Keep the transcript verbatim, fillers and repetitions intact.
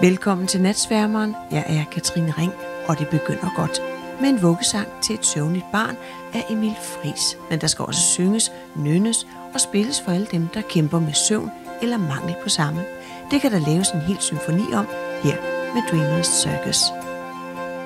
Velkommen til Natsværmeren. Jeg er Katrine Ring, og det begynder godt med en vuggesang til et søvnigt barn af Emil Friis. Men der skal også synges, nynnes og spilles for alle dem, der kæmper med søvn eller mangel på samme. Det kan der laves en hel symfoni om her med Dreamers Circus.